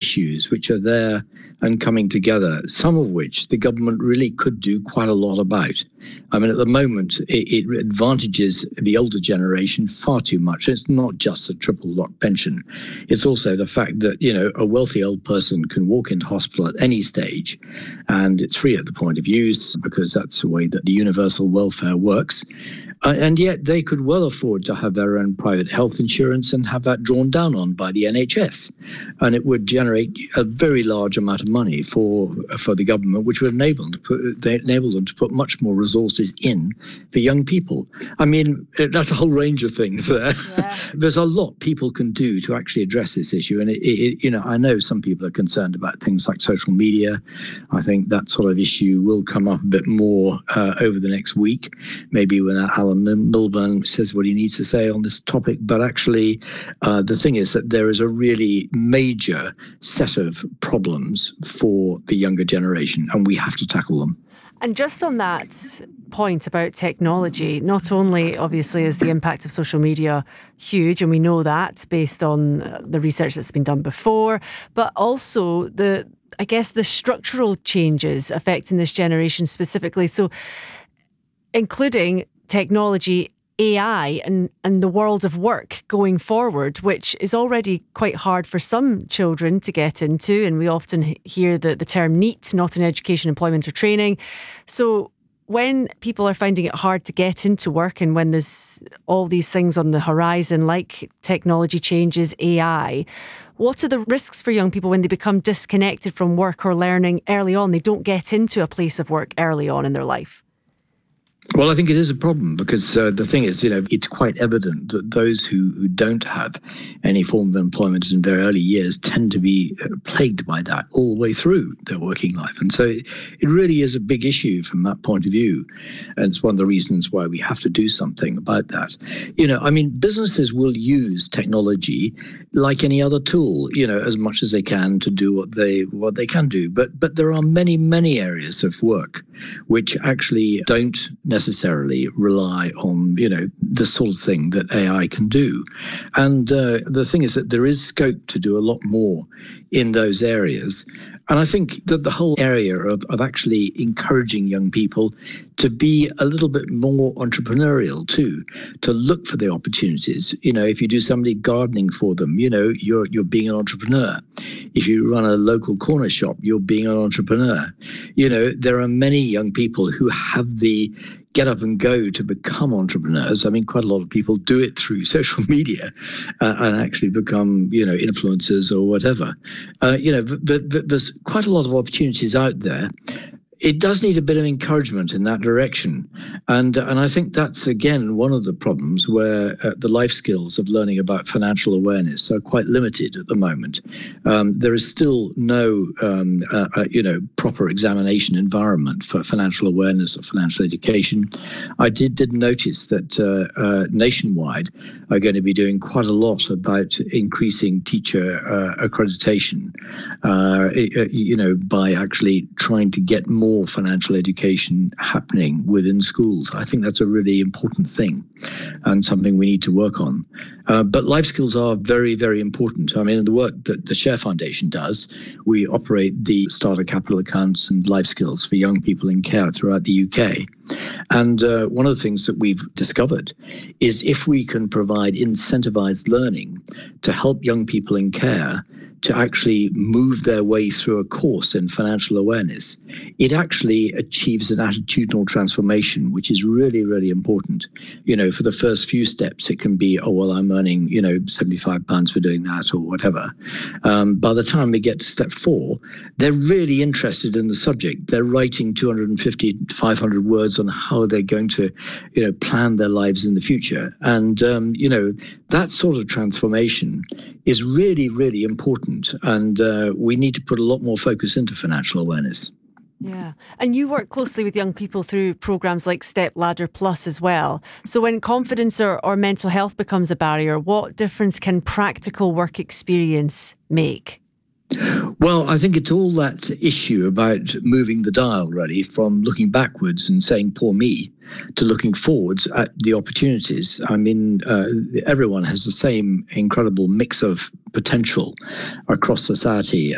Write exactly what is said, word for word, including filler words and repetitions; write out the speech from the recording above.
issues which are there and coming together, some of which the government really could do quite a lot about. I mean, at the moment, it, it advantages the older generation far too much. It's not just a triple lock pension. It's also the fact that, you know, a wealthy old person can walk into hospital at any stage and it's free at the point of use because that's the way that the universal welfare works. Uh, and yet they could well afford to have their own private health insurance and have that drawn down on by the N H S. And it would generate a very large amount of money for for the government, which would enable them to put, they enable them to put much more resources in for young people. I mean, that's a whole range of things there. Yeah. There's a lot people can do to actually address this issue. And, it, it, you know, I know some people are concerned about things like social media. I think that sort of issue will come up a bit more uh, over the next week, maybe when Alan Milburn says what he needs to say on this topic. But actually, uh, the thing is that there is a really major set of problems for the younger generation, and we have to tackle them. And just on that point about technology, not only obviously is the impact of social media huge, and we know that based on the research that's been done before, but also the, I guess, the structural changes affecting this generation specifically. So including technology, A I and, and the world of work going forward, which is already quite hard for some children to get into. And we often hear the, the term NEET, not in education, employment or training. So when people are finding it hard to get into work and when there's all these things on the horizon like technology changes, A I, what are the risks for young people when they become disconnected from work or learning early on? They don't get into a place of work early on in their life. Well, I think it is a problem because uh, the thing is, you know, it's quite evident that those who, who don't have any form of employment in their early years tend to be uh, plagued by that all the way through their working life. And so it, it really is a big issue from that point of view. And it's one of the reasons why we have to do something about that. You know, I mean, businesses will use technology like any other tool, you know, as much as they can to do what they what they can do. But but there are many, many areas of work which actually don't necessarily necessarily rely on, you know, the sort of thing that A I can do. And uh, the thing is that there is scope to do a lot more in those areas. And I think that the whole area of, of actually encouraging young people to be a little bit more entrepreneurial too, to look for the opportunities. You know, if you do somebody gardening for them, you know, you're you're being an entrepreneur. If you run a local corner shop, you're being an entrepreneur. You know, there are many young people who have the get up and go to become entrepreneurs. I mean, quite a lot of people do it through social media uh, and actually become, you know, influencers or whatever. Uh, you know, but, but there's quite a lot of opportunities out there. It does need a bit of encouragement in that direction. And and I think that's, again, one of the problems where uh, the life skills of learning about financial awareness are quite limited at the moment. Um, there is still no, um, uh, uh, you know, proper examination environment for financial awareness or financial education. I did, did notice that uh, uh, Nationwide are going to be doing quite a lot about increasing teacher uh, accreditation, uh, you know, by actually trying to get more More financial education happening within schools. I think that's a really important thing and something we need to work on. Uh, but life skills are very, very important. I mean, the work that the Share Foundation does, we operate the starter capital accounts and life skills for young people in care throughout the U K. And uh, one of the things that we've discovered is if we can provide incentivized learning to help young people in care to actually move their way through a course in financial awareness, it actually achieves an attitudinal transformation, which is really, really important. You know, for the first few steps, it can be, oh, well, I'm earning, you know, seventy-five pounds for doing that or whatever. Um, by the time we get to step four, they're really interested in the subject. They're writing two hundred fifty to five hundred words on how they're going to, you know, plan their lives in the future. And, um, you know, that sort of transformation is really, really important. And uh, we need to put a lot more focus into financial awareness. Yeah. And you work closely with young people through programs like Step Ladder Plus as well. So when confidence or, or mental health becomes a barrier, what difference can practical work experience make? Well, I think it's all that issue about moving the dial, really, from looking backwards and saying, poor me, to looking forwards at the opportunities. I mean, uh, everyone has the same incredible mix of potential across society.